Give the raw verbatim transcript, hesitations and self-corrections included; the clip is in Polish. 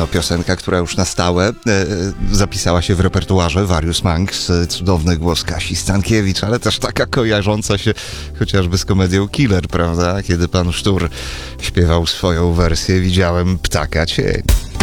no, piosenka, która już na stałe e, zapisała się w repertuarze Warius Manx, e, cudowny głos Kasi Stankiewicz, ale też taka kojarząca się chociażby z komedią Killer, prawda? Kiedy pan Sztur śpiewał swoją wersję Widziałem ptaka cień.